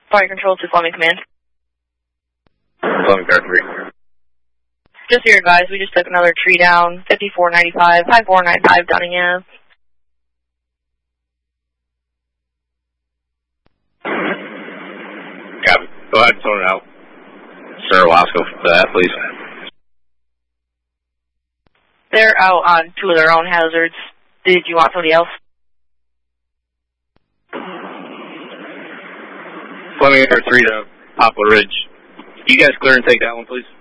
Fire Control to Fleming Command. Fleming Car 3. Just so you're advised, we just took another tree down, 5495, 5495 Dunning Ave. Copy. Go ahead and tone it out. Sir Wasco for that, please. They're out on 2 of their own hazards. Did you want somebody else? Fleming Car 3 to Poplar Ridge. You guys clear and take that one, please?